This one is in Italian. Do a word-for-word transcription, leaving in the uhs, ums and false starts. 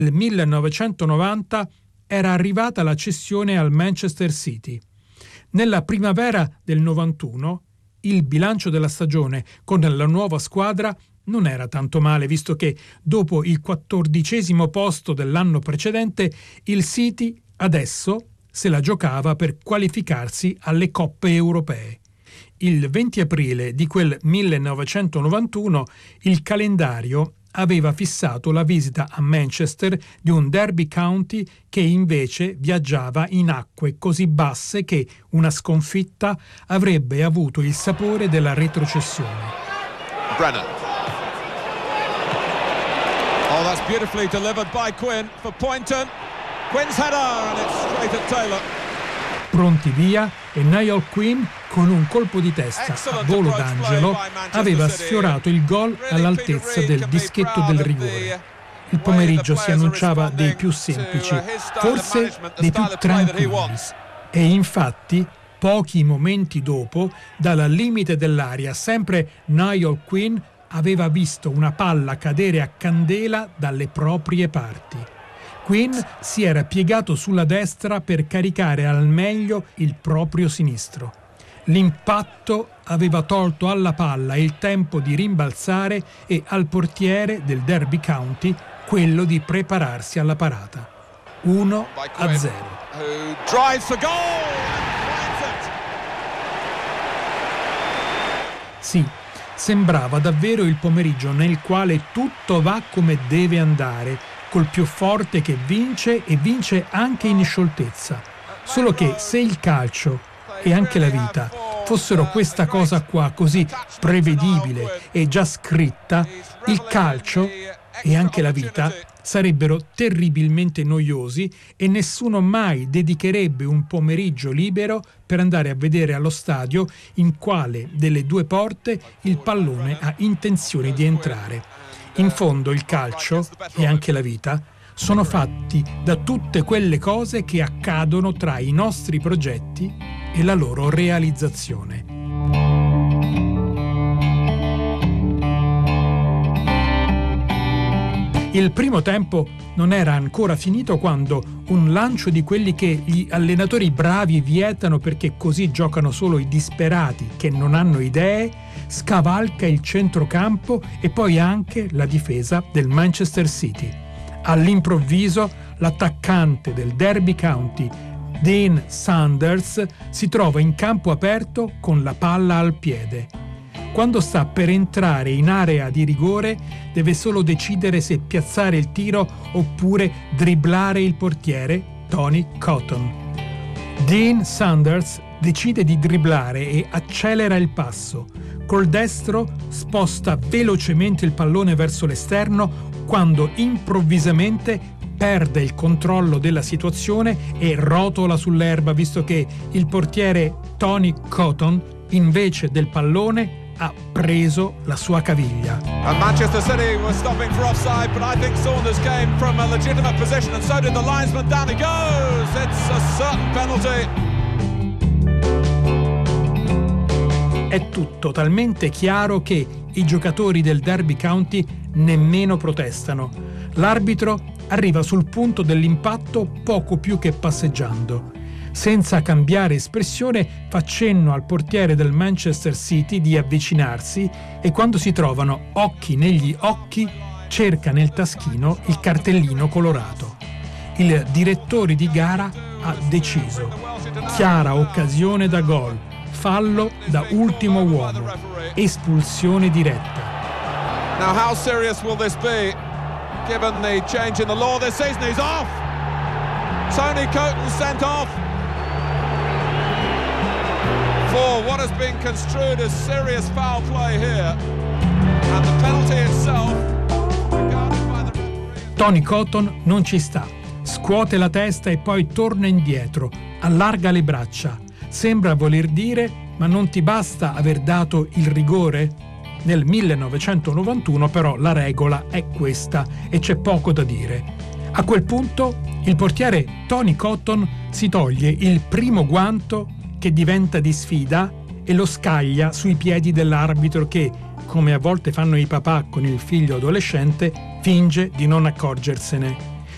Nel millenovecentonovanta era arrivata la cessione al Manchester City. Nella primavera del novantuno il bilancio della stagione con la nuova squadra non era tanto male, visto che dopo il quattordicesimo posto dell'anno precedente il City adesso se la giocava per qualificarsi alle coppe europee. Il venti aprile di quel millenovecentonovantuno il calendario aveva fissato la visita a Manchester di un Derby County che invece viaggiava in acque così basse che una sconfitta avrebbe avuto il sapore della retrocessione. Brennan. Oh, that's beautifully delivered by Quinn for Poynton. Quinn's header and it's straight at Taylor. Pronti via e Niall Quinn con un colpo di testa a volo d'angelo aveva sfiorato il gol all'altezza del dischetto del rigore. Il pomeriggio si annunciava dei più semplici, forse dei più tranquilli. E infatti, pochi momenti dopo, dal limite dell'area, sempre Niall Quinn aveva visto una palla cadere a candela dalle proprie parti. Quinn si era piegato sulla destra per caricare al meglio il proprio sinistro. L'impatto aveva tolto alla palla il tempo di rimbalzare e al portiere del Derby County quello di prepararsi alla parata. uno a zero. Sì, sembrava davvero il pomeriggio nel quale tutto va come deve andare, col più forte che vince e vince anche in scioltezza. Solo che se il calcio e anche la vita fossero questa cosa qua così prevedibile e già scritta, il calcio e anche la vita sarebbero terribilmente noiosi e nessuno mai dedicherebbe un pomeriggio libero per andare a vedere allo stadio in quale delle due porte il pallone ha intenzione di entrare. In fondo il calcio e anche la vita sono fatti da tutte quelle cose che accadono tra i nostri progetti e la loro realizzazione. Il primo tempo non era ancora finito quando un lancio di quelli che gli allenatori bravi vietano perché così giocano solo i disperati che non hanno idee, scavalca il centrocampo e poi anche la difesa del Manchester City. All'improvviso l'attaccante del Derby County, Dean Sanders, si trova in campo aperto con la palla al piede. Quando sta per entrare in area di rigore deve solo decidere se piazzare il tiro oppure dribblare il portiere Tony Cotton. Dean Sanders decide di dribblare e accelera il passo. Col destro sposta velocemente il pallone verso l'esterno quando improvvisamente perde il controllo della situazione e rotola sull'erba, visto che il portiere Tony Cotton invece del pallone ha preso la sua caviglia. And Manchester City was stopping for offside, but I think Saunders came from a legitimate position and so did the linesman. Down he goes. It's a certain penalty. È tutto talmente chiaro che i giocatori del Derby County nemmeno protestano. L'arbitro arriva sul punto dell'impatto poco più che passeggiando. Senza cambiare espressione fa cenno al portiere del Manchester City di avvicinarsi e quando si trovano occhi negli occhi cerca nel taschino il cartellino colorato. Il direttore di gara ha deciso. Chiara occasione da gol, fallo da ultimo uomo, espulsione diretta. Now how serious will this be given the change in the law this season? He's off. Tony Cotton sent off for what has been construed as serious foul play here, and the penalty itself regarded by the referee. Tony Cotton non ci sta, scuote la testa e poi torna indietro, allarga le braccia. Sembra voler dire: ma non ti basta aver dato il rigore? Nel millenovecentonovantuno però la regola è questa e c'è poco da dire. A quel punto il portiere Tony Cotton si toglie il primo guanto che diventa di sfida e lo scaglia sui piedi dell'arbitro che, come a volte fanno i papà con il figlio adolescente, finge di non accorgersene.